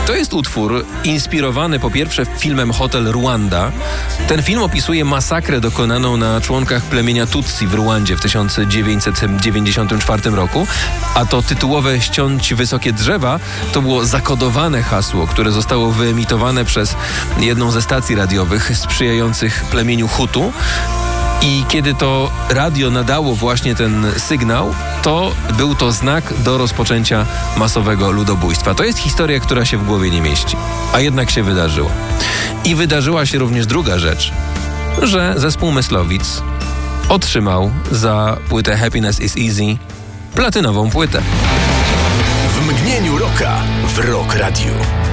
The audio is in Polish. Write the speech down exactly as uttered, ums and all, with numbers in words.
To jest utwór inspirowany po pierwsze filmem Hotel Rwanda. Ten film opisuje masakrę dokonaną na członkach plemienia Tutsi w Rwandzie w tysiąc dziewięćset dziewięćdziesiątym czwartym roku, a to tytułowe "Ściąć wysokie drzewa" to było zakodowane hasło, które zostało wyemitowane przez jedną ze stacji radiowych sprzyjających plemieniu Hutu. I kiedy to radio nadało właśnie ten sygnał, to był to znak do rozpoczęcia masowego ludobójstwa. To jest historia, która się w głowie nie mieści, a jednak się wydarzyła. I wydarzyła się również druga rzecz, że zespół Myslowic otrzymał za płytę Happiness is Easy platynową płytę. W mgnieniu rocka w Rock Radio.